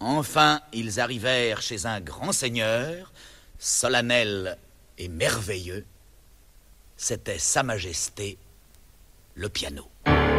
Enfin, ils arrivèrent chez un grand seigneur, solennel et merveilleux. C'était Sa Majesté, le piano.